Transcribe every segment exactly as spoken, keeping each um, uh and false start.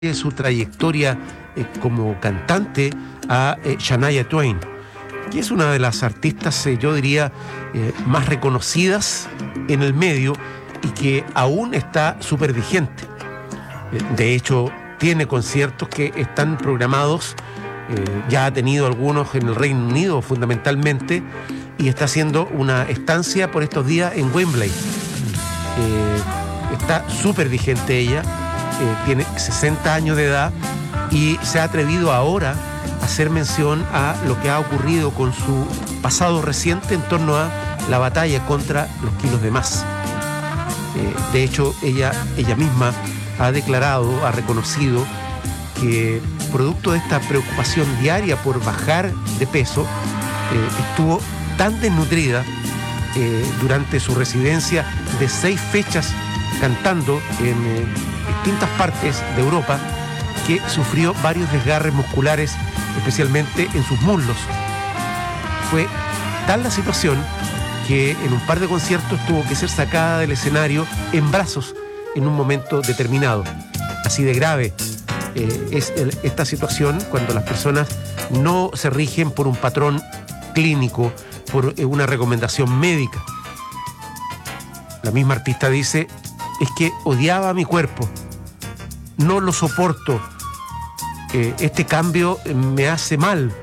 de su trayectoria eh, como cantante a eh, Shania Twain, que es una de las artistas, eh, yo diría, eh, más reconocidas en el medio y que aún está súper vigente. Eh, de hecho, tiene conciertos que están programados, eh, ya ha tenido algunos en el Reino Unido fundamentalmente, y está haciendo una estancia por estos días en Wembley. Eh, está súper vigente ella. Eh, tiene sesenta años de edad y se ha atrevido ahora a hacer mención a lo que ha ocurrido con su pasado reciente en torno a la batalla contra los kilos de más. Eh, de hecho, ella, ella misma ha declarado, ha reconocido que producto de esta preocupación diaria por bajar de peso, eh, estuvo tan desnutrida eh, durante su residencia de seis fechas cantando en eh, distintas partes de Europa, que sufrió varios desgarres musculares, especialmente en sus muslos. Fue tal la situación que en un par de conciertos tuvo que ser sacada del escenario en brazos en un momento determinado. Así de grave eh, es el, esta situación cuando las personas no se rigen por un patrón clínico, por eh, una recomendación médica. La misma artista dice: es que odiaba mi cuerpo, no lo soporto, eh, este cambio me hace mal.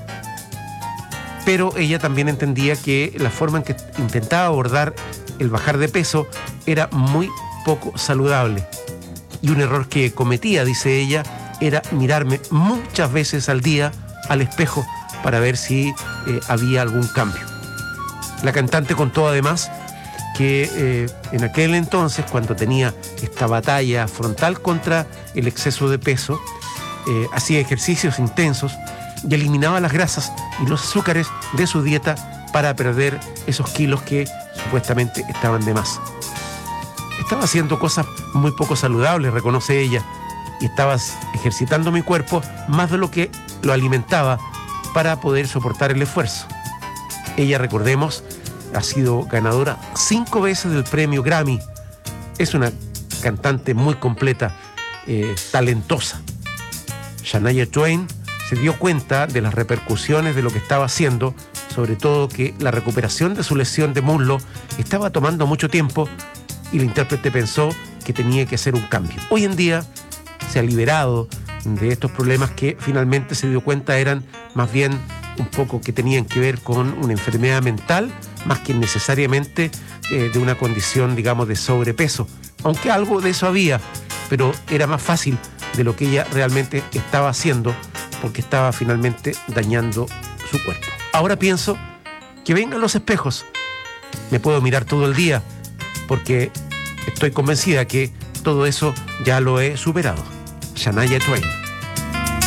Pero ella también entendía que la forma en que intentaba abordar el bajar de peso era muy poco saludable. Y un error que cometía, dice ella, era mirarme muchas veces al día al espejo para ver si eh, había algún cambio. La cantante contó además que eh, en aquel entonces, cuando tenía esta batalla frontal contra el exceso de peso, eh, hacía ejercicios intensos y eliminaba las grasas y los azúcares de su dieta para perder esos kilos que supuestamente estaban de más. Estaba haciendo cosas muy poco saludables, reconoce ella, y estaba ejercitando mi cuerpo más de lo que lo alimentaba para poder soportar el esfuerzo. Ella, recordemos, ha sido ganadora cinco veces del premio Grammy. Es una cantante muy completa, eh, talentosa. Shania Twain se dio cuenta de las repercusiones de lo que estaba haciendo, sobre todo que la recuperación de su lesión de muslo estaba tomando mucho tiempo y la intérprete pensó que tenía que hacer un cambio. Hoy en día se ha liberado de estos problemas que finalmente se dio cuenta eran más bien un poco que tenían que ver con una enfermedad mental más que necesariamente eh, de una condición, digamos, de sobrepeso. Aunque algo de eso había, pero era más fácil de lo que ella realmente estaba haciendo porque estaba finalmente dañando su cuerpo. Ahora pienso que vengan los espejos. Me puedo mirar todo el día porque estoy convencida que todo eso ya lo he superado. Shania Twain.